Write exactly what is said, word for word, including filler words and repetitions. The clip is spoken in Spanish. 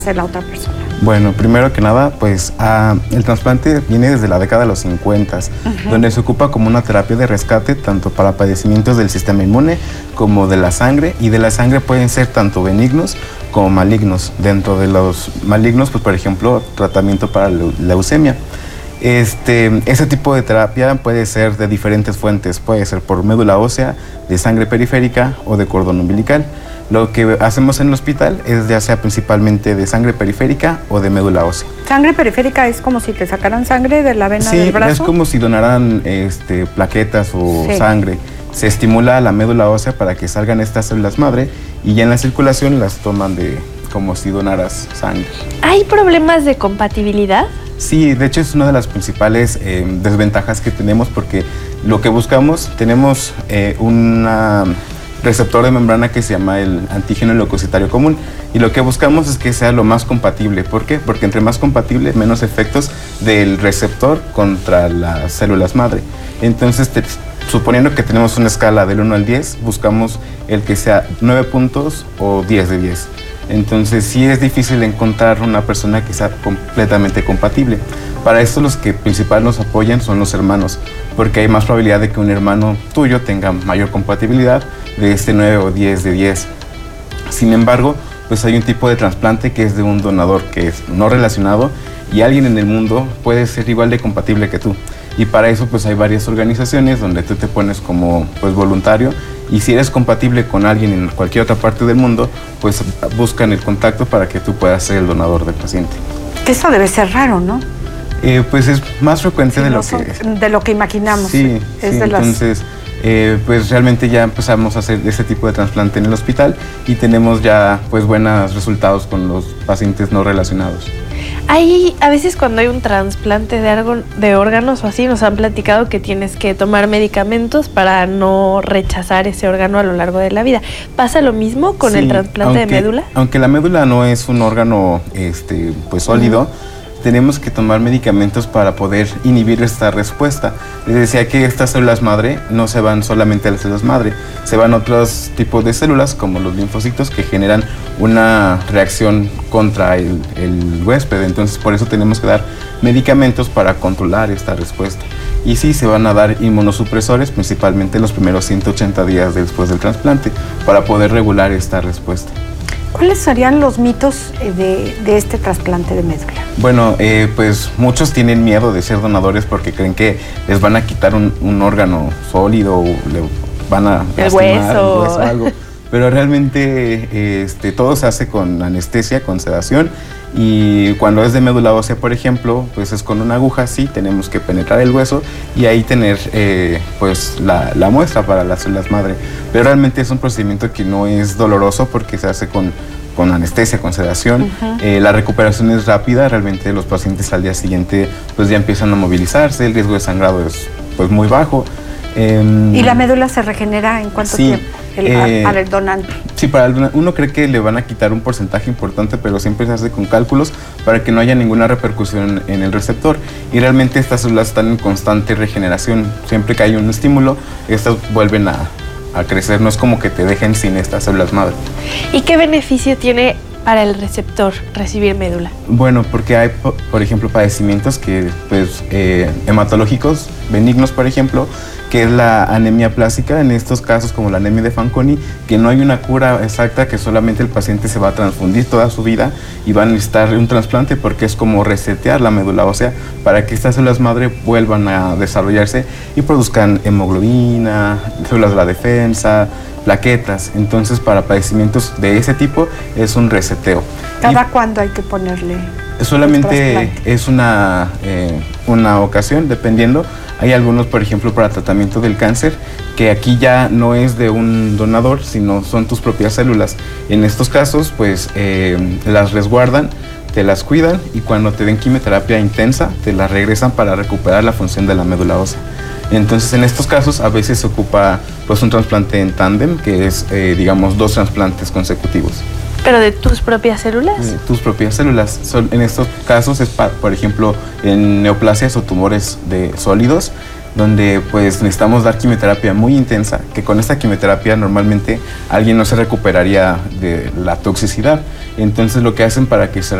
hacer la otra persona? Bueno, primero que nada, pues uh, el trasplante viene desde la década de los cincuenta, uh-huh. donde se ocupa como una terapia de rescate tanto para padecimientos del sistema inmune como de la sangre, y de la sangre pueden ser tanto benignos como malignos. Dentro de los malignos, pues por ejemplo, tratamiento para la leucemia. Este, ese tipo de terapia puede ser de diferentes fuentes, puede ser por médula ósea, de sangre periférica o de cordón umbilical. Lo que hacemos en el hospital es ya sea principalmente de sangre periférica o de médula ósea. ¿Sangre periférica es como si te sacaran sangre de la vena sí, del brazo? Sí, es como si donaran este, plaquetas o sí. sangre. Se estimula la médula ósea para que salgan estas células madre y ya en la circulación las toman de como si donaras sangre. ¿Hay problemas de compatibilidad? Sí, de hecho es una de las principales eh, desventajas que tenemos, porque lo que buscamos, tenemos eh, una receptor de membrana que se llama el antígeno leucocitario común, y lo que buscamos es que sea lo más compatible. ¿Por qué? Porque entre más compatible, menos efectos del receptor contra las células madre. Entonces, te, suponiendo que tenemos una escala del uno al diez, buscamos el que sea nueve puntos o diez de diez. Entonces sí es difícil encontrar una persona que sea completamente compatible. Para esto los que principalmente nos apoyan son los hermanos, porque hay más probabilidad de que un hermano tuyo tenga mayor compatibilidad de este nueve o diez de diez. Sin embargo, pues hay un tipo de trasplante que es de un donador que es no relacionado, y alguien en el mundo puede ser igual de compatible que tú. Y para eso pues hay varias organizaciones donde tú te pones como pues voluntario, y si eres compatible con alguien en cualquier otra parte del mundo, pues buscan el contacto para que tú puedas ser el donador del paciente. Que eso debe ser raro, ¿no? Eh, pues es más frecuente sí, de, lo son, que, de lo que imaginamos. Sí, es sí de entonces las... eh, pues realmente ya empezamos a hacer este tipo de trasplante en el hospital y tenemos ya pues buenos resultados con los pacientes no relacionados. Hay, a veces cuando hay un trasplante de, algo, de órganos o así, nos han platicado que tienes que tomar medicamentos para no rechazar ese órgano a lo largo de la vida. ¿Pasa lo mismo con sí, el trasplante aunque, de médula? Aunque la médula no es un órgano este, pues sólido, uh-huh. tenemos que tomar medicamentos para poder inhibir esta respuesta. Les decía que estas células madre no se van solamente a las células madre, se van a otros tipos de células como los linfocitos que generan una reacción contra el, el huésped. Entonces por eso tenemos que dar medicamentos para controlar esta respuesta. Y sí, se van a dar inmunosupresores principalmente en los primeros ciento ochenta días después del trasplante para poder regular esta respuesta. ¿Cuáles serían los mitos de, de este trasplante de médula? Bueno, eh, pues muchos tienen miedo de ser donadores porque creen que les van a quitar un, un órgano sólido o le van a el lastimar hueso. el hueso o algo. Pero realmente este, todo se hace con anestesia, con sedación, y cuando es de médula ósea, por ejemplo, pues es con una aguja, sí, tenemos que penetrar el hueso y ahí tener eh, pues la, la muestra para las células madre. Pero realmente es un procedimiento que no es doloroso porque se hace con, con anestesia, con sedación. Uh-huh. eh, la recuperación es rápida, realmente los pacientes al día siguiente pues ya empiezan a movilizarse, el riesgo de sangrado es pues muy bajo. Eh, ¿Y la médula se regenera en cuánto sí, tiempo el, eh, para el donante? Sí, para el donante. Uno cree que le van a quitar un porcentaje importante, pero siempre se hace con cálculos para que no haya ninguna repercusión en el receptor. Y realmente estas células están en constante regeneración. Siempre que hay un estímulo, estas vuelven a, a crecer. No es como que te dejen sin estas células madre. ¿Y qué beneficio tiene para el receptor recibir médula? Bueno, porque hay, por ejemplo, padecimientos que, pues, eh, hematológicos, benignos, por ejemplo, que es la anemia plástica, en estos casos como la anemia de Fanconi, que no hay una cura exacta, que solamente el paciente se va a transfundir toda su vida y va a necesitar un trasplante porque es como resetear la médula ósea para que estas células madre vuelvan a desarrollarse y produzcan hemoglobina, células de la defensa, plaquetas. Entonces para padecimientos de ese tipo es un reseteo. ¿Cada cuándo hay que ponerle? Solamente es una, eh, una ocasión, dependiendo. Hay algunos, por ejemplo, para tratamiento del cáncer, que aquí ya no es de un donador, sino son tus propias células. En estos casos, pues eh, las resguardan, te las cuidan y cuando te den quimioterapia intensa, te las regresan para recuperar la función de la médula ósea. Entonces, en estos casos, a veces se ocupa pues, un trasplante en tándem, que es, eh, digamos, dos trasplantes consecutivos. ¿Pero de tus propias células? Eh, tus propias células. Son, en estos casos es, para, por ejemplo, en neoplasias o tumores de sólidos, donde pues necesitamos dar quimioterapia muy intensa, que con esta quimioterapia normalmente alguien no se recuperaría de la toxicidad. Entonces lo que hacen para que se